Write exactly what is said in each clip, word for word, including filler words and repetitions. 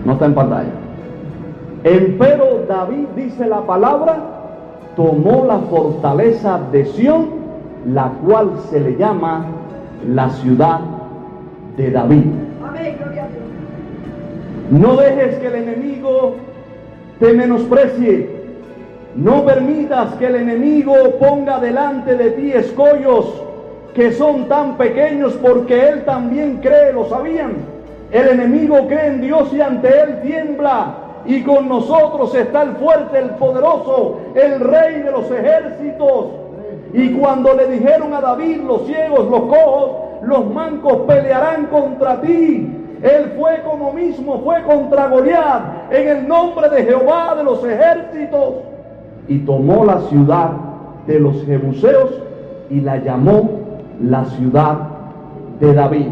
No está en pantalla. Empero David, dice la palabra, tomó la fortaleza de Sión, la cual se le llama la ciudad de David. Amén, gloria a Dios. No dejes que el enemigo te menosprecie. No permitas que el enemigo ponga delante de ti escollos que son tan pequeños, porque él también cree, lo sabían. El enemigo cree en Dios y ante él tiembla. Y con nosotros está el fuerte, el poderoso, el rey de los ejércitos. Y cuando le dijeron a David, los ciegos, los cojos, los mancos pelearán contra ti, él fue como mismo fue contra Goliat, en el nombre de Jehová de los ejércitos, y tomó la ciudad de los jebuseos y la llamó la ciudad de David.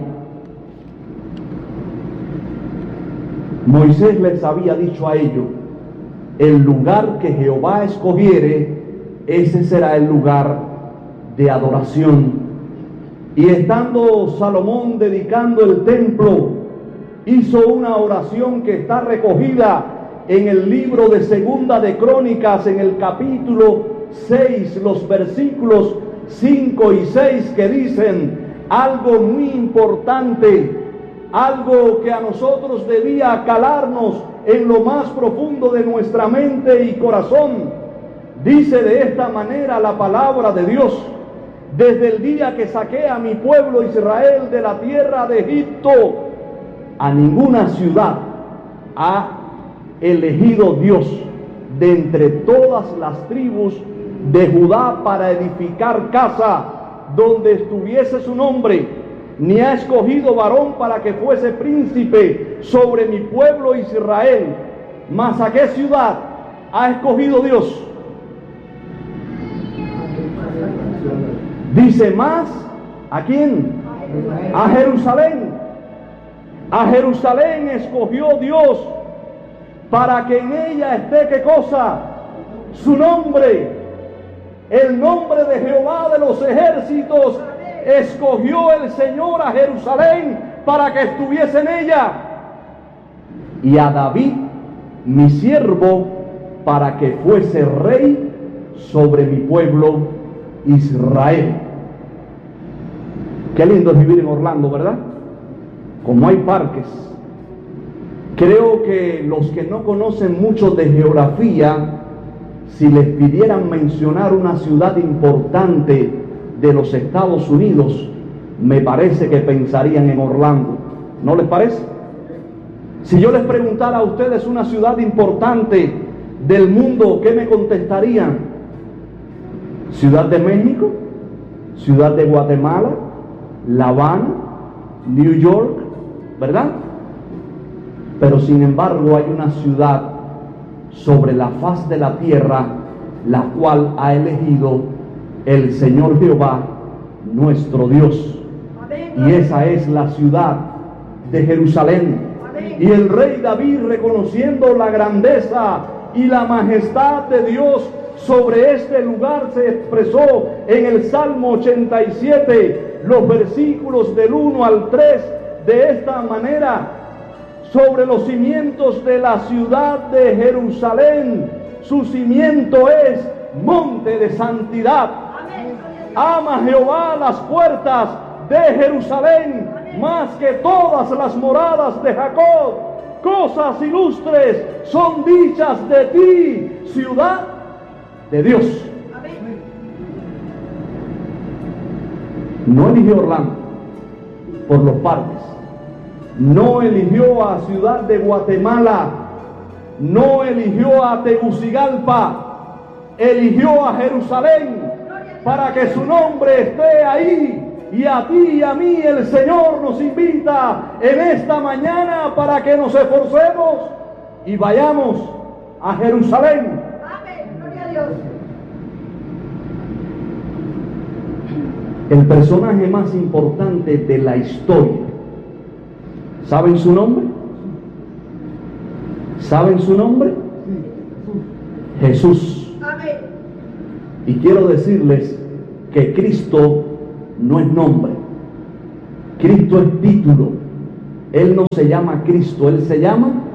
Moisés les había dicho a ellos: el lugar que Jehová escogiere, ese será el lugar de adoración. Y estando Salomón dedicando el templo, hizo una oración que está recogida en el libro de Segunda de Crónicas, en el capítulo seis, los versículos cinco y seis, que dicen algo muy importante, algo que a nosotros debía calarnos en lo más profundo de nuestra mente y corazón. Dice de esta manera la palabra de Dios: desde el día que saqué a mi pueblo Israel de la tierra de Egipto, a ninguna ciudad ha elegido Dios de entre todas las tribus de Judá para edificar casa donde estuviese su nombre, ni ha escogido varón para que fuese príncipe sobre mi pueblo Israel. Mas ¿a qué ciudad ha escogido Dios? Dice más, ¿a quién? A Jerusalén. A Jerusalén escogió Dios para que en ella esté, ¿qué cosa? Su nombre. El nombre de Jehová de los ejércitos escogió el Señor a Jerusalén para que estuviese en ella. Y a David, mi siervo, para que fuese rey sobre mi pueblo Israel. Qué lindo es vivir en Orlando, ¿verdad? Como hay parques. Creo que los que no conocen mucho de geografía, si les pidieran mencionar una ciudad importante de los Estados Unidos, me parece que pensarían en Orlando. ¿No les parece? Si yo les preguntara a ustedes una ciudad importante del mundo, ¿qué me contestarían? ¿Ciudad de México? ¿Ciudad de Guatemala? ¿La Habana? ¿New York? ¿Verdad? Pero sin embargo hay una ciudad sobre la faz de la tierra, la cual ha elegido el Señor Jehová, nuestro Dios. Y esa es la ciudad de Jerusalén. Y el rey David, reconociendo la grandeza y la majestad de Dios sobre este lugar, se expresó en el Salmo ochenta y siete, los versículos del uno al tres, de esta manera: sobre los cimientos de la ciudad de Jerusalén, su cimiento es monte de santidad. Ama Jehová las puertas de Jerusalén más que todas las moradas de Jacob. Cosas ilustres son dichas de ti, ciudad de Dios. No eligió Orlando por los parques. No eligió a Ciudad de Guatemala, no eligió a Tegucigalpa, eligió a Jerusalén para que su nombre esté ahí. Y a ti y a mí el Señor nos invita en esta mañana para que nos esforcemos y vayamos a Jerusalén. Amén, gloria a Dios. El personaje más importante de la historia, ¿saben su nombre? ¿Saben su nombre? Jesús. Amén. Y quiero decirles que Cristo no es nombre. Cristo es título. Él no se llama Cristo, Él se llama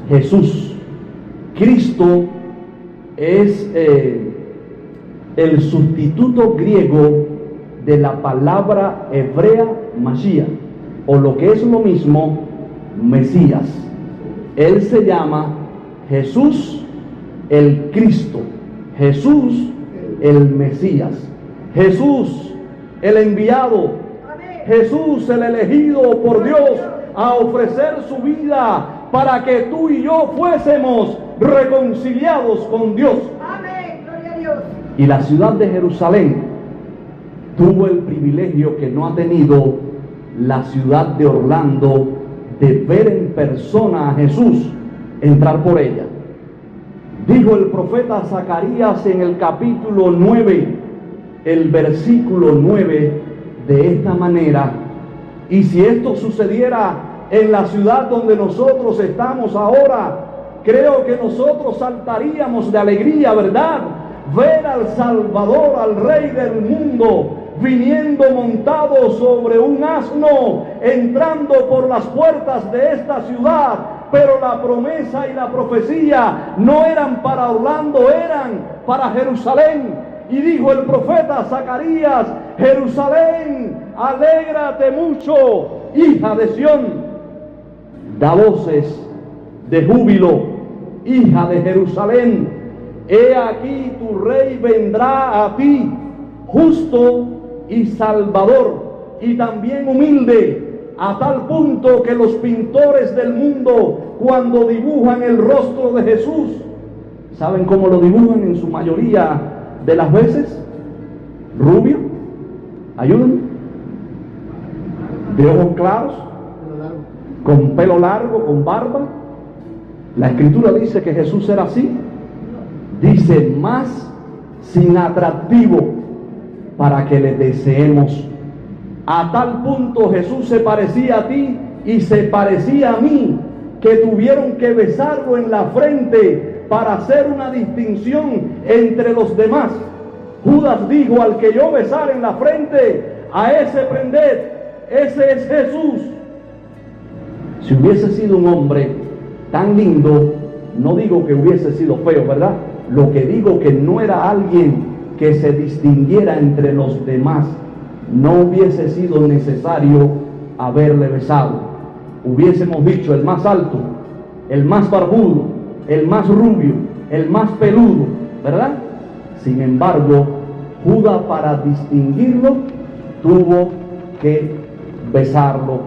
Jesús. Cristo es eh, el sustituto griego de la palabra hebrea Mashiach, o lo que es lo mismo, Mesías. Él se llama Jesús el Cristo, Jesús el Mesías, Jesús el enviado, Jesús el elegido por Dios a ofrecer su vida para que tú y yo fuésemos reconciliados con Dios. Amén, gloria a Dios. Y la ciudad de Jerusalén tuvo el privilegio que no ha tenido la ciudad de Orlando, de ver en persona a Jesús entrar por ella. Dijo el profeta Zacarías en el capítulo nueve, el versículo nueve, de esta manera: y si esto sucediera en la ciudad donde nosotros estamos ahora, creo que nosotros saltaríamos de alegría, ¿verdad? Ver al Salvador, al Rey del mundo, viniendo montado sobre un asno, entrando por las puertas de esta ciudad. Pero la promesa y la profecía no eran para Orlando, eran para Jerusalén. Y dijo el profeta Zacarías: Jerusalén, alégrate mucho, hija de Sión, da voces de júbilo, hija de Jerusalén. He aquí tu rey vendrá a ti, justo y salvador, y también humilde, a tal punto que los pintores del mundo, cuando dibujan el rostro de Jesús, ¿saben cómo lo dibujan en su mayoría de las veces? Rubio, ayúdenme, de ojos claros, con pelo largo, con barba. La escritura dice que Jesús era así. Dice: más sin atractivo para que le deseemos. A tal punto Jesús se parecía a ti y se parecía a mí, que tuvieron que besarlo en la frente para hacer una distinción entre los demás. Judas dijo: al que yo besar en la frente, a ese prended, ese es Jesús. Si hubiese sido un hombre tan lindo, no digo que hubiese sido feo, ¿verdad? Lo que digo que no era alguien que se distinguiera entre los demás, no hubiese sido necesario haberle besado. Hubiésemos dicho: el más alto, el más barbudo, el más rubio, el más peludo, ¿verdad? Sin embargo, Judas, para distinguirlo, tuvo que besarlo.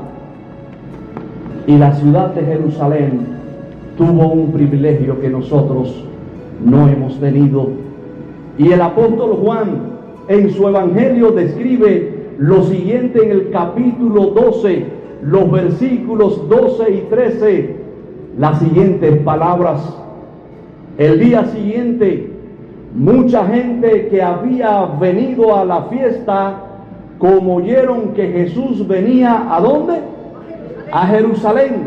Y la ciudad de Jerusalén tuvo un privilegio que nosotros no hemos tenido. Y el apóstol Juan en su evangelio describe lo siguiente en el capítulo doce, los versículos doce y trece, las siguientes palabras: el día siguiente, mucha gente que había venido a la fiesta, como oyeron que Jesús venía, ¿a dónde? A Jerusalén,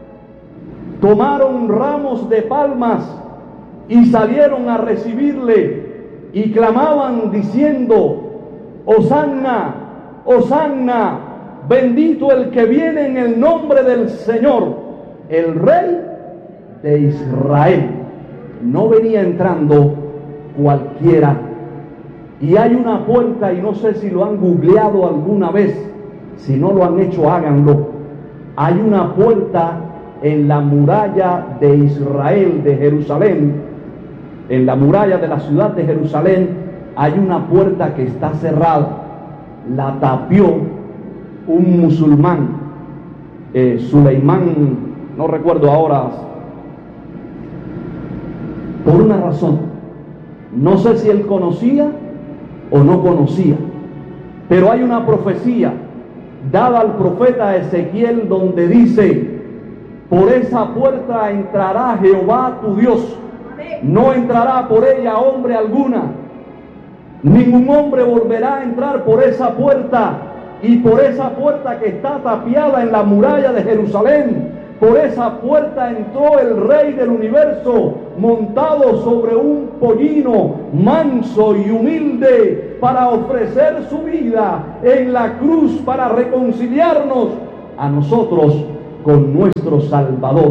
tomaron ramos de palmas y salieron a recibirle, y clamaban diciendo: Hosanna, Hosanna, bendito el que viene en el nombre del Señor, el Rey de Israel. No venía entrando cualquiera. Y hay una puerta, y no sé si lo han googleado alguna vez, si no lo han hecho, háganlo. Hay una puerta en la muralla de Israel, de Jerusalén, en la muralla de la ciudad de Jerusalén, hay una puerta que está cerrada. La tapió un musulmán, eh, Suleimán, no recuerdo ahora, por una razón. No sé si él conocía o no conocía, pero hay una profecía dada al profeta Ezequiel donde dice: por esa puerta entrará Jehová tu Dios, no entrará por ella hombre alguna, ningún hombre volverá a entrar por esa puerta. Y por esa puerta que está tapiada en la muralla de Jerusalén, por esa puerta entró el Rey del universo, montado sobre un pollino, manso y humilde, para ofrecer su vida en la cruz, para reconciliarnos a nosotros con nuestro Salvador.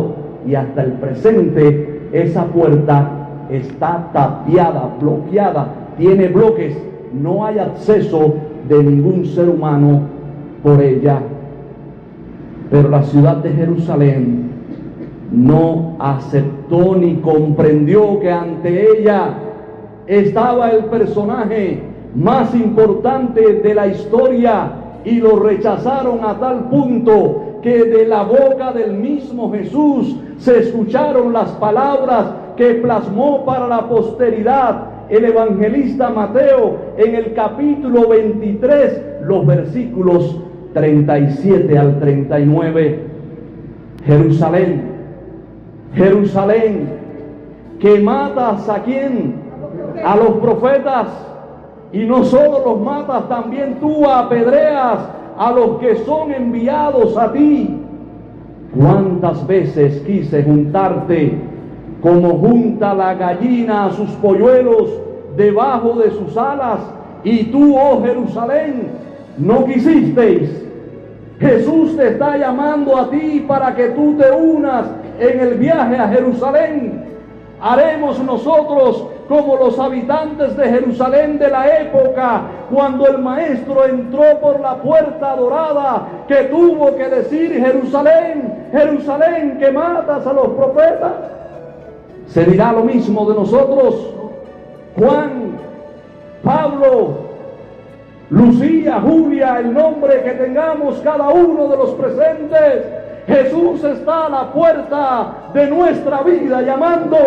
y hasta el presente esa puerta está tapiada, bloqueada, tiene bloques, no hay acceso de ningún ser humano por ella. Pero la ciudad de Jerusalén no aceptó ni comprendió que ante ella estaba el personaje más importante de la historia, y lo rechazaron a tal punto que de la boca del mismo Jesús se escucharon las palabras que plasmó para la posteridad el evangelista Mateo en el capítulo veintitrés, los versículos treinta y siete al treinta y nueve. Jerusalén, Jerusalén, que matas ¿a quién? A los profetas, y no solo los matas, también tú apedreas a los que son enviados a ti. ¿Cuántas veces quise juntarte como junta la gallina a sus polluelos debajo de sus alas, y tú, oh Jerusalén, no quisisteis? Jesús te está llamando a ti para que tú te unas en el viaje a Jerusalén. Haremos nosotros como los habitantes de Jerusalén de la época, cuando el maestro entró por la puerta dorada, que tuvo que decir: Jerusalén, Jerusalén, que matas a los profetas. Se dirá lo mismo de nosotros. Juan, Pablo, Lucía, Julia, el nombre que tengamos cada uno de los presentes, Jesús está a la puerta de nuestra vida llamando.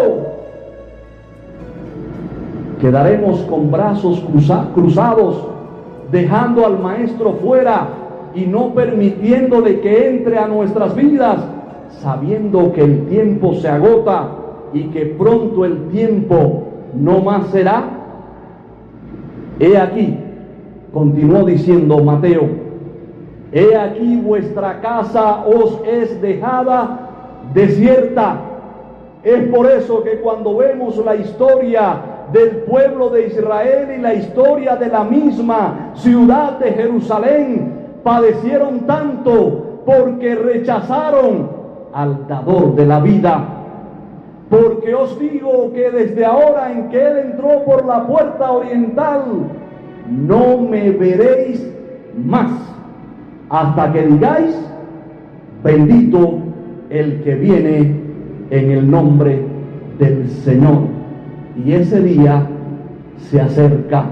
Quedaremos con brazos cruza, cruzados, dejando al maestro fuera y no permitiéndole que entre a nuestras vidas, sabiendo que el tiempo se agota y que pronto el tiempo no más será. He aquí, continuó diciendo Mateo, he aquí vuestra casa os es dejada desierta. Es por eso que cuando vemos la historia del pueblo de Israel y la historia de la misma ciudad de Jerusalén, padecieron tanto porque rechazaron al dador de la vida. Porque os digo que desde ahora en que él entró por la puerta oriental, no me veréis más, hasta que digáis: bendito el que viene en el nombre del Señor. Y ese día se acerca.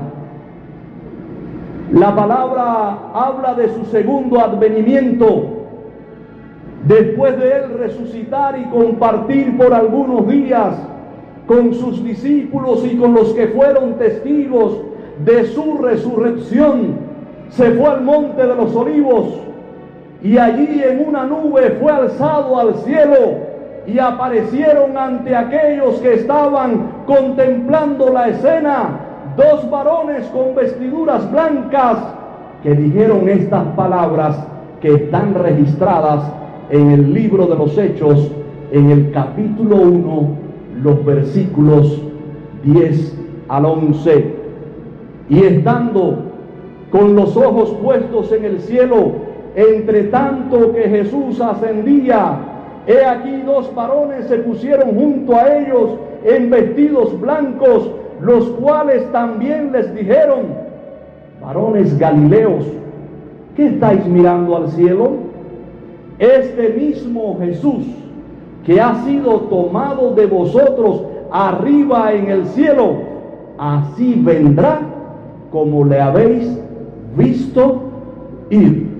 La palabra habla de su segundo advenimiento, después de él resucitar y compartir por algunos días con sus discípulos y con los que fueron testigos de su resurrección. Se fue al monte de los olivos, y allí en una nube fue alzado al cielo, y aparecieron ante aquellos que estaban contemplando la escena dos varones con vestiduras blancas, que dijeron estas palabras que están registradas en el libro de los Hechos, en el capítulo uno, los versículos diez al once. Y estando con los ojos puestos en el cielo, entre tanto que Jesús ascendía, he aquí dos varones se pusieron junto a ellos en vestidos blancos, los cuales también les dijeron: varones galileos, ¿qué estáis mirando al cielo? Este mismo Jesús que ha sido tomado de vosotros arriba en el cielo, así vendrá como le habéis visto ir.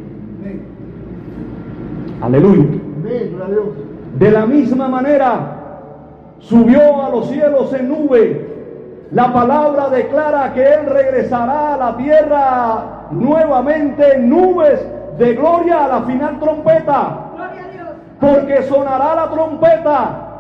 Aleluya. De la misma manera subió a los cielos en nube. La palabra declara que él regresará a la tierra nuevamente en nubes de gloria a la final trompeta. Gloria a Dios. Porque sonará la trompeta.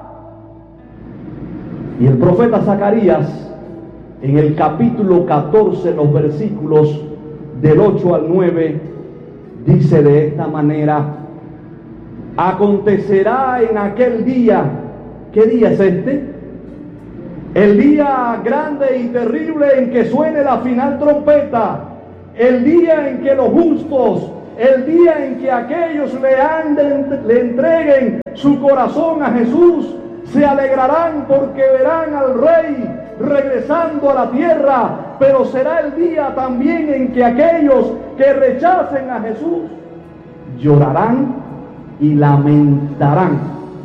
Y el profeta Zacarías, en el capítulo catorce, los versículos del ocho al nueve, dice de esta manera: acontecerá en aquel día. ¿Qué día es este? El día grande y terrible en que suene la final trompeta. El día en que los justos El día en que aquellos le, anden, le entreguen su corazón a Jesús, se alegrarán porque verán al Rey regresando a la tierra, pero será el día también en que aquellos que rechacen a Jesús llorarán y lamentarán.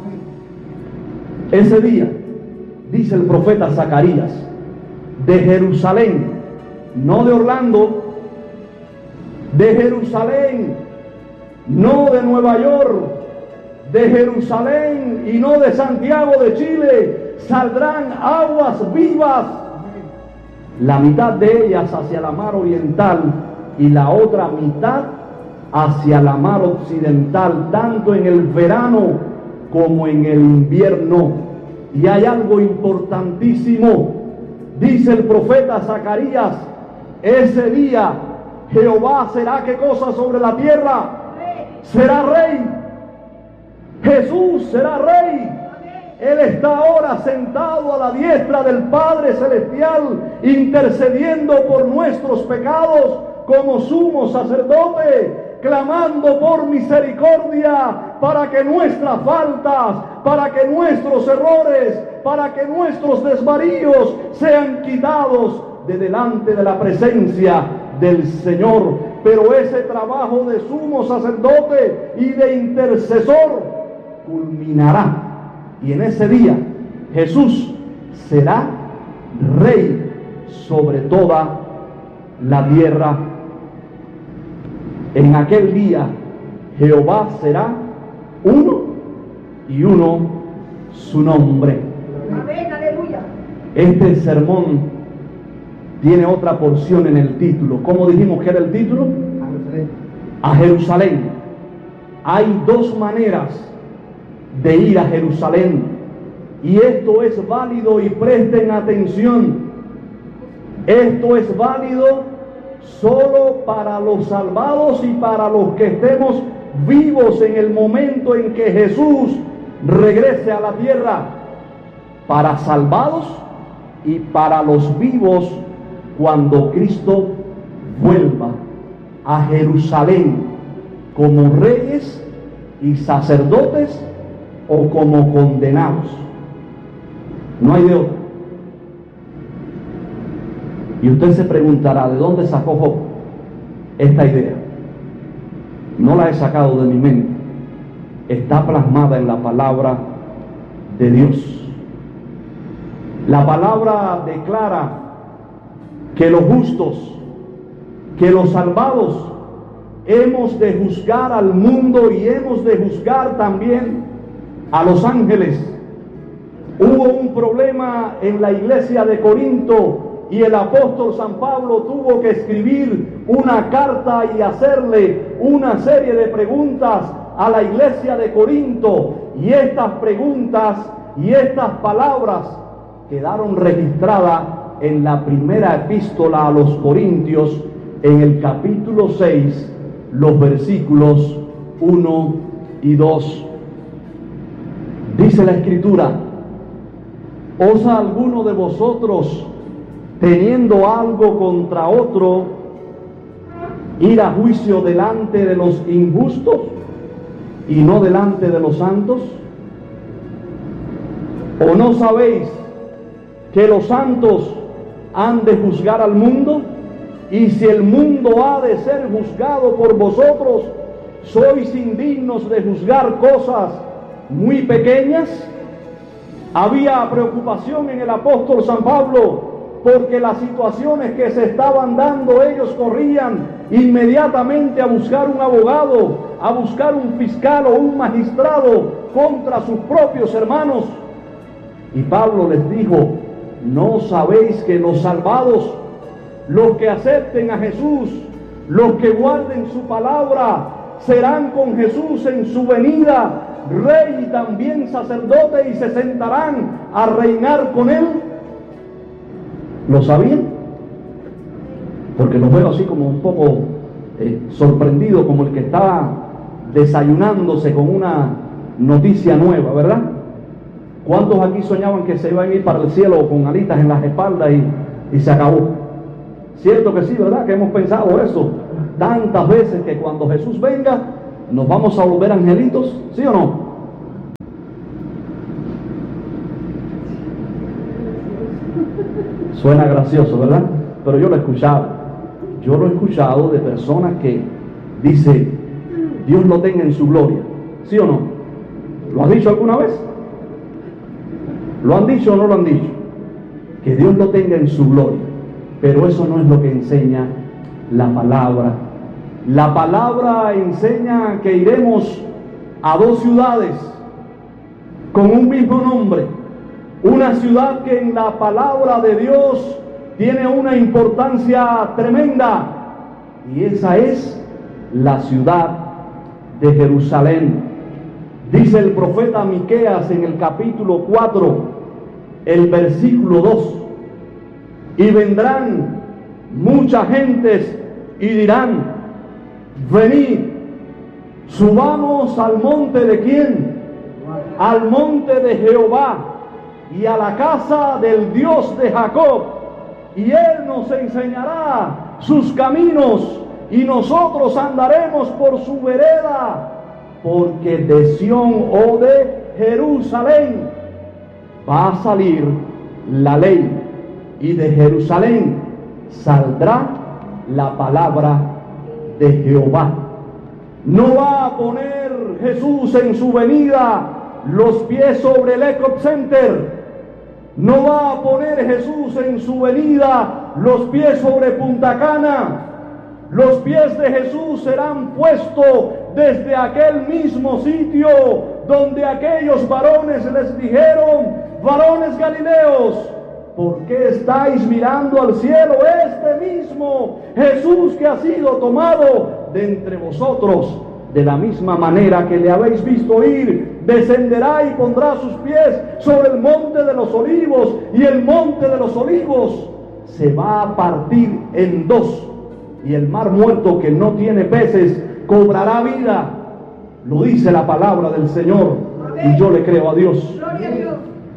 Ese día, dice el profeta Zacarías, de Jerusalén, no de Orlando, de Jerusalén, no de Nueva York, de Jerusalén y no de Santiago de Chile, saldrán aguas vivas, la mitad de ellas hacia la mar oriental y la otra mitad hacia la mar occidental, tanto en el verano como en el invierno. Y hay algo importantísimo, dice el profeta Zacarías, ese día Jehová será ¿qué cosa sobre la tierra? Será rey. Jesús será rey. Él está ahora sentado a la diestra del Padre Celestial, intercediendo por nuestros pecados como sumo sacerdote, clamando por misericordia para que nuestras faltas, para que nuestros errores, para que nuestros desvaríos sean quitados de delante de la presencia del Señor. Pero ese trabajo de sumo sacerdote y de intercesor culminará, y en ese día Jesús será rey sobre toda la tierra. En aquel día Jehová será uno y uno su nombre. Amén, aleluya. Este sermón tiene otra porción en el título. ¿Cómo dijimos que era el título? A Jerusalén. A Jerusalén. Hay dos maneras de ir a Jerusalén, y esto es válido, y presten atención, esto es válido solo para los salvados y para los que estemos vivos en el momento en que Jesús regrese a la tierra. Para salvados y para los vivos cuando Cristo vuelva a Jerusalén como reyes y sacerdotes o como condenados. No hay de otra. Y usted se preguntará, ¿de dónde sacó Job esta idea? No la he sacado de mi mente. Está plasmada en la palabra de Dios. La palabra declara que los justos, que los salvados, hemos de juzgar al mundo y hemos de juzgar también a los ángeles. Hubo un problema en la iglesia de Corinto y el apóstol San Pablo tuvo que escribir una carta y hacerle una serie de preguntas a la iglesia de Corinto, y estas preguntas y estas palabras quedaron registradas en la primera epístola a los Corintios, en el capítulo seis, los versículos uno y dos. Dice la Escritura: ¿osa alguno de vosotros, teniendo algo contra otro, ir a juicio delante de los injustos y no delante de los santos? ¿O no sabéis que los santos han de juzgar al mundo? Y si el mundo ha de ser juzgado por vosotros, ¿sois indignos de juzgar cosas muy pequeñas? Había preocupación en el apóstol San Pablo, porque las situaciones que se estaban dando, ellos corrían inmediatamente a buscar un abogado, a buscar un fiscal o un magistrado contra sus propios hermanos. Y Pablo les dijo: ¿no sabéis que los salvados, los que acepten a Jesús, los que guarden su palabra, serán con Jesús en su venida rey y también sacerdote, y se sentarán a reinar con él? ¿Lo sabían? Porque los veo así como un poco eh, sorprendido, como el que está desayunándose con una noticia nueva, ¿verdad? ¿Cuántos aquí soñaban que se iban a ir para el cielo con alitas en las espaldas y, y se acabó? Cierto que sí, ¿verdad? Que hemos pensado eso. tantas veces que cuando Jesús venga nos vamos a volver angelitos, ¿sí o no? Suena gracioso, ¿verdad? Pero yo lo he escuchado. Yo lo he escuchado de personas que dice, Dios lo tenga en su gloria, ¿sí o no? ¿Lo has dicho alguna vez? ¿Lo han dicho o no lo han dicho? Que Dios lo tenga en su gloria. Pero eso no es lo que enseña la palabra. La palabra enseña que iremos a dos ciudades con un mismo nombre. Una ciudad que en la palabra de Dios tiene una importancia tremenda. Y esa es la ciudad de Jerusalén. Dice el profeta Miqueas en el capítulo cuatro, el versículo dos, y vendrán muchas gentes y dirán, venid, subamos al monte de quién, al monte de Jehová y a la casa del Dios de Jacob, y él nos enseñará sus caminos y nosotros andaremos por su vereda, porque de Sión o de Jerusalén va a salir la ley, y de Jerusalén saldrá la palabra de Jehová. No va a poner Jesús en su venida los pies sobre el Eco Center. No va a poner Jesús en su venida los pies sobre Punta Cana. Los pies de Jesús serán puestos desde aquel mismo sitio donde aquellos varones les dijeron, varones galileos, ¿por qué estáis mirando al cielo? Este mismo Jesús que ha sido tomado de entre vosotros, de la misma manera que le habéis visto ir, descenderá y pondrá sus pies sobre el monte de los olivos, y el monte de los olivos se va a partir en dos, y el mar muerto que no tiene peces cobrará vida. Lo dice la palabra del Señor. Amén. Y yo le creo a Dios. Gloria a Dios.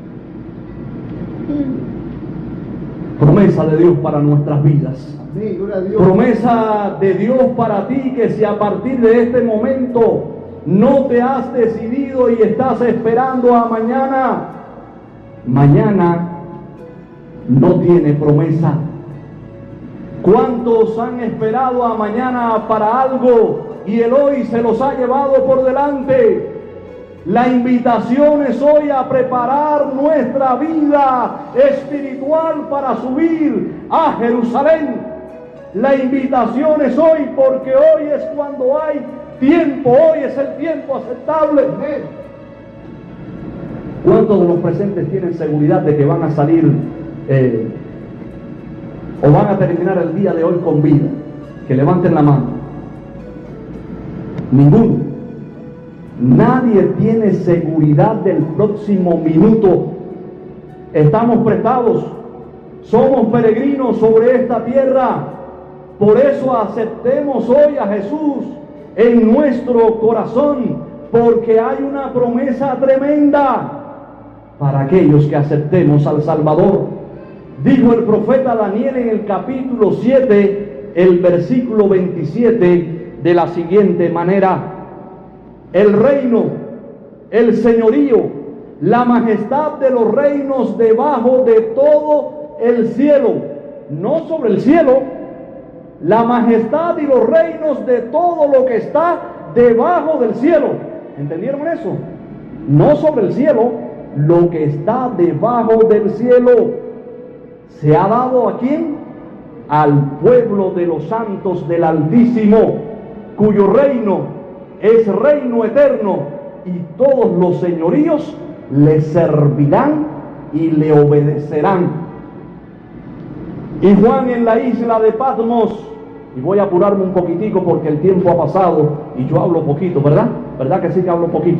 Promesa de Dios para nuestras vidas. Amén, gloria a Dios. Promesa de Dios para ti, que si a partir de este momento no te has decidido y estás esperando a mañana, mañana no tiene promesa. ¿Cuántos han esperado a mañana para algo y el hoy se los ha llevado por delante? La invitación es hoy a preparar nuestra vida espiritual para subir a Jerusalén. La invitación es hoy, porque hoy es cuando hay tiempo, hoy es el tiempo aceptable. ¿Cuántos de los presentes tienen seguridad de que van a salir eh, o van a terminar el día de hoy con vida? Que levanten la mano. Ninguno. Nadie tiene seguridad del próximo minuto. Estamos prestados, somos peregrinos sobre esta tierra. Por eso aceptemos hoy a Jesús en nuestro corazón, porque hay una promesa tremenda para aquellos que aceptemos al Salvador. Dijo el profeta Daniel en el capítulo siete, el versículo veintisiete, de la siguiente manera: el reino, el señorío, la majestad de los reinos debajo de todo el cielo, no sobre el cielo, la majestad y los reinos de todo lo que está debajo del cielo. ¿Entendieron eso? No sobre el cielo, lo que está debajo del cielo. ¿Se ha dado a quién? Al pueblo de los santos del Altísimo, cuyo reino es reino eterno, y todos los señoríos le servirán y le obedecerán. Y Juan en la isla de Patmos, y voy a apurarme un poquitico porque el tiempo ha pasado y yo hablo poquito, ¿verdad? ¿Verdad que sí que hablo poquito?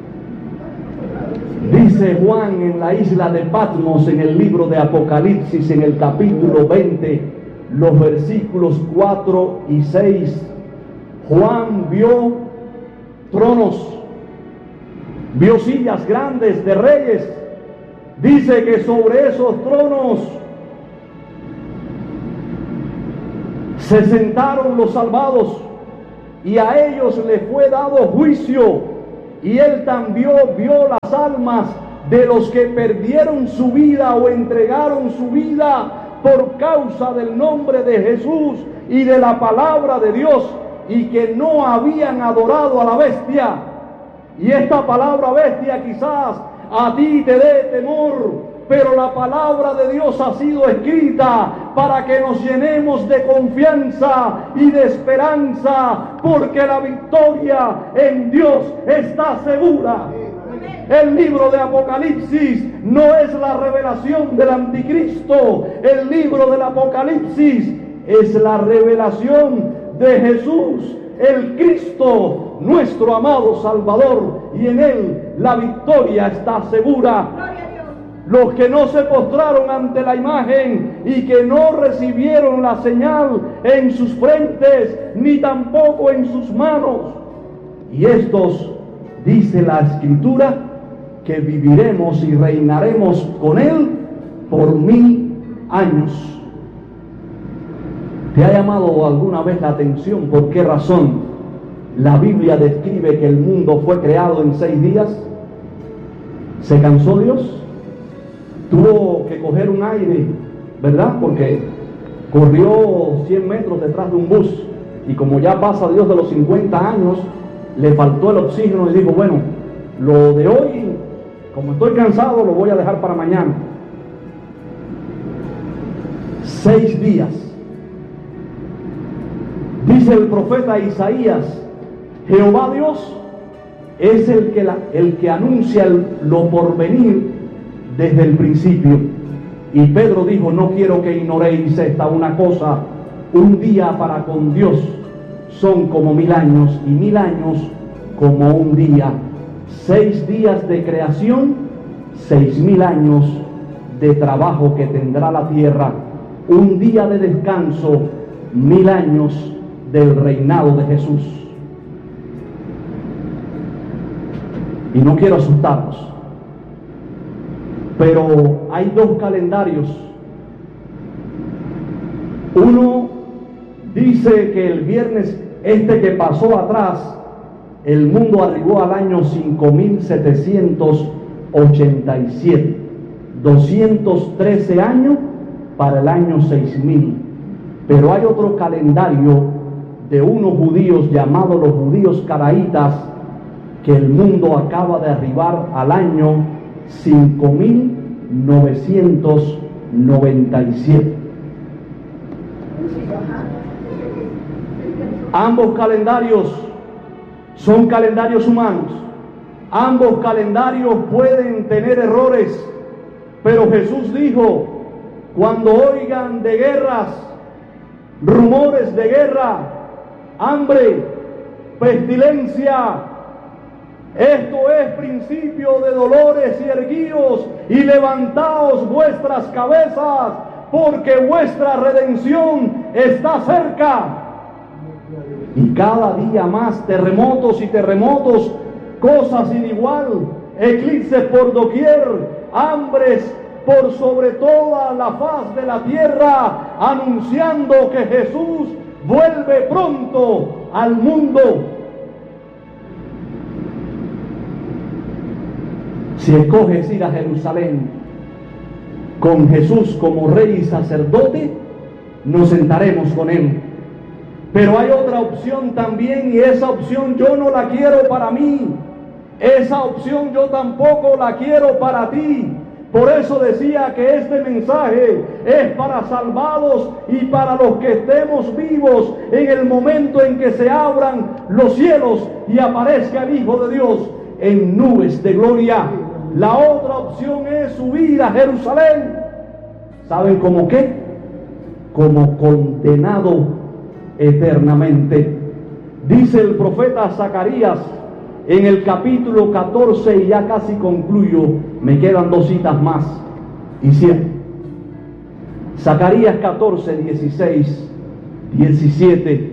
Dice Juan en la isla de Patmos, en el libro de Apocalipsis, en el capítulo veinte, los versículos cuatro y seis. Juan vio tronos, vio sillas grandes de reyes. Dice que sobre esos tronos Se sentaron los salvados y a ellos les fue dado juicio, y él también vio las almas de los que perdieron su vida o entregaron su vida por causa del nombre de Jesús y de la palabra de Dios, y que no habían adorado a la bestia. Y esta palabra bestia quizás a ti te dé temor, pero la palabra de Dios ha sido escrita para que nos llenemos de confianza y de esperanza, porque la victoria en Dios está segura. El libro de Apocalipsis no es la revelación del anticristo. El libro del Apocalipsis es la revelación de Jesús, el Cristo, nuestro amado Salvador, y en Él la victoria está segura. Los que no se postraron ante la imagen y que no recibieron la señal en sus frentes, ni tampoco en sus manos. Y estos, dice la Escritura, que viviremos y reinaremos con Él por mil años. ¿Te ha llamado alguna vez la atención por qué razón la Biblia describe que el mundo fue creado en seis días? ¿Se cansó Dios? Tuvo que coger un aire, ¿verdad? Porque corrió cien metros detrás de un bus, y como ya pasa Dios de los cincuenta años, le faltó el oxígeno y dijo, bueno, lo de hoy, como estoy cansado, lo voy a dejar para mañana. Seis días. Dice el profeta Isaías, Jehová Dios es el que, la, el que anuncia el, lo porvenir desde el principio. Y Pedro dijo, no quiero que ignoréis esta una cosa, un día para con Dios son como mil años, y mil años como un día. Seis días de creación, seis mil años de trabajo que tendrá la tierra. Un día de descanso, mil años del reinado de Jesús. Y no quiero asustarlos, pero hay dos calendarios. Uno dice que el viernes este que pasó atrás, el mundo arribó al año cinco mil setecientos ochenta y siete, doscientos trece años para el año seis mil. Pero hay otro calendario de unos judíos llamados los judíos caraítas, que el mundo acaba de arribar al año cinco mil novecientos noventa y siete. Ambos calendarios son calendarios humanos. Ambos calendarios pueden tener errores, pero Jesús dijo, cuando oigan de guerras, rumores de guerra, hambre, pestilencia, esto es principio de dolores, y erguíos y levantaos vuestras cabezas, porque vuestra redención está cerca. Y cada día más terremotos y terremotos, cosas sin igual, eclipses por doquier, hambres por sobre toda la faz de la tierra, anunciando que Jesús vuelve pronto al mundo. Si escoges ir a Jerusalén con Jesús como rey y sacerdote, nos sentaremos con Él. Pero hay otra opción también, y esa opción yo no la quiero para mí. Esa opción yo tampoco la quiero para ti. Por eso decía que este mensaje es para salvados y para los que estemos vivos en el momento en que se abran los cielos y aparezca el Hijo de Dios en nubes de gloria. La otra opción es subir a Jerusalén. ¿Saben cómo qué? Como condenado eternamente. Dice el profeta Zacarías en el capítulo catorce, y ya casi concluyo, me quedan dos citas más y cierro. Zacarías catorce, dieciséis, diecisiete.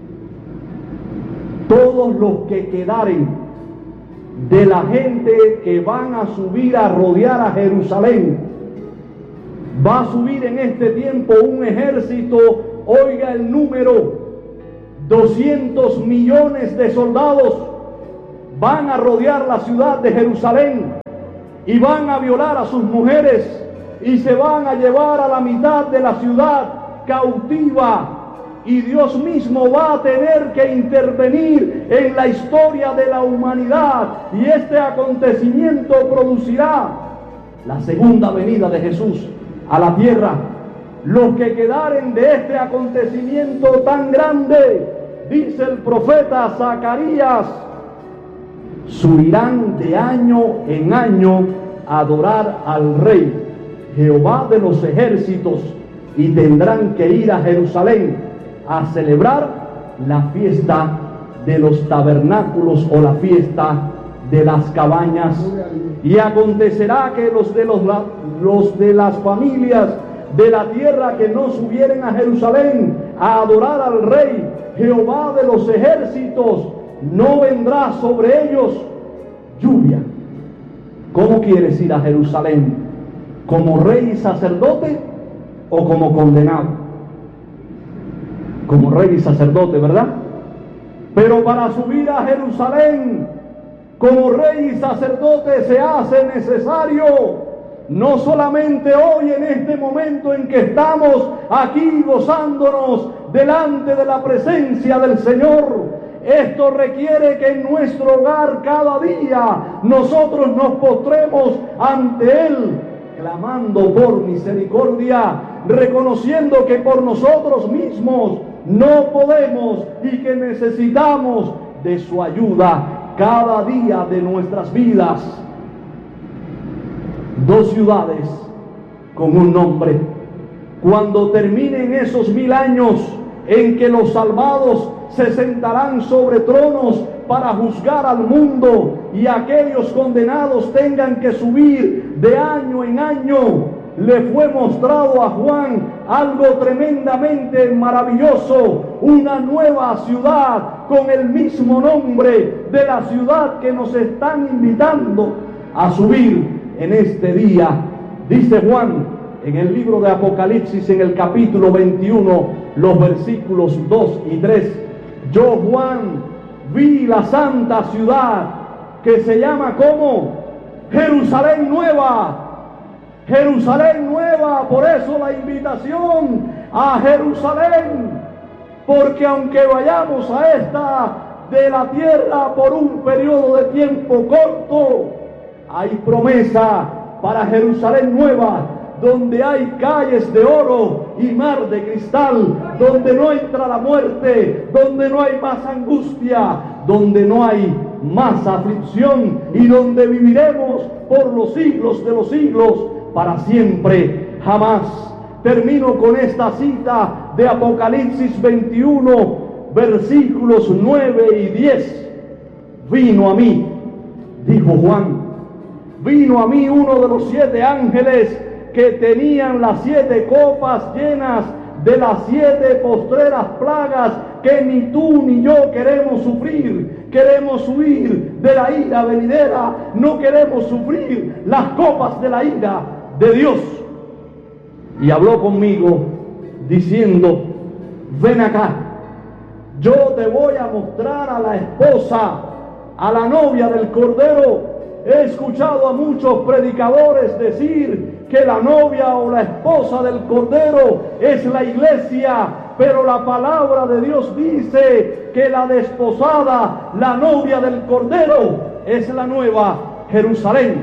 Todos los que quedaren de la gente que van a subir a rodear a Jerusalén, va a subir en este tiempo un ejército oiga el número, doscientos millones de soldados van a rodear la ciudad de Jerusalén y van a violar a sus mujeres y se van a llevar a la mitad de la ciudad cautiva, y Dios mismo va a tener que intervenir en la historia de la humanidad, y este acontecimiento producirá la segunda venida de Jesús a la tierra. Los que quedaren de este acontecimiento tan grande, dice el profeta Zacarías, subirán de año en año a adorar al Rey, Jehová de los ejércitos, y tendrán que ir a Jerusalén a celebrar la fiesta de los tabernáculos o la fiesta de las cabañas. Y acontecerá que los de, los, los de las familias de la tierra que no subieren a Jerusalén a adorar al Rey, Jehová de los ejércitos, no vendrá sobre ellos lluvia. ¿Cómo quieres ir a Jerusalén? ¿Como rey y sacerdote o como condenado? Como rey y sacerdote, ¿verdad? Pero para subir a Jerusalén como rey y sacerdote se hace necesario, no solamente hoy en este momento en que estamos aquí gozándonos delante de la presencia del Señor. Esto requiere que en nuestro hogar cada día nosotros nos postremos ante Él, clamando por misericordia, reconociendo que por nosotros mismos no podemos y que necesitamos de su ayuda cada día de nuestras vidas. Dos ciudades con un nombre. Cuando terminen esos mil años en que los salvados se sentarán sobre tronos para juzgar al mundo y aquellos condenados tengan que subir de año en año, le fue mostrado a Juan algo tremendamente maravilloso, una nueva ciudad con el mismo nombre de la ciudad que nos están invitando a subir en este día. Dice Juan en el libro de Apocalipsis, en el capítulo veintiuno, los versículos dos y tres, yo Juan vi la santa ciudad que se llama como Jerusalén nueva. Jerusalén nueva, por eso la invitación a Jerusalén, porque aunque vayamos a esta de la tierra por un periodo de tiempo corto, hay promesa para Jerusalén nueva, donde hay calles de oro y mar de cristal, donde no entra la muerte, donde no hay más angustia, donde no hay más aflicción, y donde viviremos por los siglos de los siglos, para siempre, jamás. Termino con esta cita de Apocalipsis veintiuno, versículos nueve y diez. Vino a mí, dijo Juan, vino a mí uno de los siete ángeles que tenían las siete copas llenas de las siete postreras plagas que ni tú ni yo queremos sufrir. Queremos huir de la ira venidera, no queremos sufrir las copas de la ira de Dios. Y habló conmigo diciendo, ven acá, yo te voy a mostrar a la esposa, a la novia del Cordero. He escuchado a muchos predicadores decir que la novia o la esposa del Cordero es la iglesia, pero la palabra de Dios dice que la desposada, la novia del Cordero, es la nueva Jerusalén.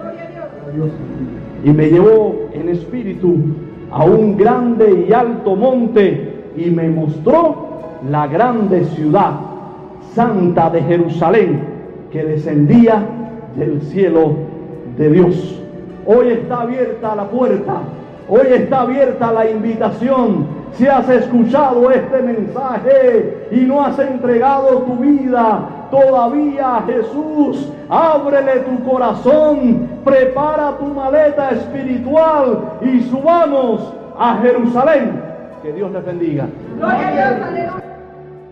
Y me llevó en espíritu a un grande y alto monte y me mostró la grande ciudad santa de Jerusalén que descendía del cielo de Dios. Hoy está abierta la puerta, hoy está abierta la invitación. Si has escuchado este mensaje y no has entregado tu vida todavía a Jesús, ábrele tu corazón, prepara tu maleta espiritual y subamos a Jerusalén. Que Dios les bendiga. Gloria a Dios, aleluya.